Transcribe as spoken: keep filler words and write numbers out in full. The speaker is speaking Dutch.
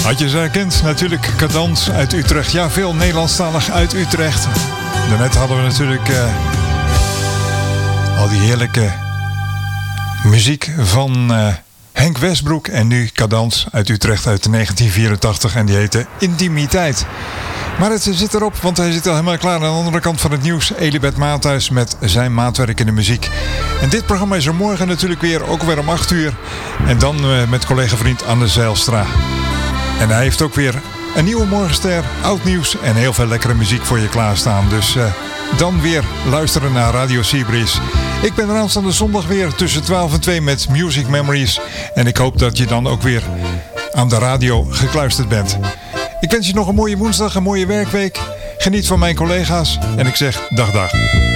Had je ze herkend? Natuurlijk Cadans uit Utrecht. Ja, veel Nederlandstalig uit Utrecht. Daarnet hadden we natuurlijk uh, al die heerlijke muziek van uh, Henk Westbroek. En nu Cadans uit Utrecht uit negentien vierentachtig. En die heette Intimiteit. Maar het zit erop, want hij zit al helemaal klaar aan de andere kant van het nieuws. Elisabeth Maathuis met zijn maatwerkende muziek. En dit programma is er morgen natuurlijk weer, ook weer om acht uur. En dan uh, met collega-vriend Anne Zijlstra. En hij heeft ook weer een nieuwe morgenster, oud nieuws en heel veel lekkere muziek voor je klaarstaan. Dus uh, dan weer luisteren naar Radio Seabreeze. Ik ben er aanstaande zondag weer tussen twaalf en twee met Music Memories. En ik hoop dat je dan ook weer aan de radio gekluisterd bent. Ik wens je nog een mooie woensdag, een mooie werkweek. Geniet van mijn collega's en ik zeg dag dag.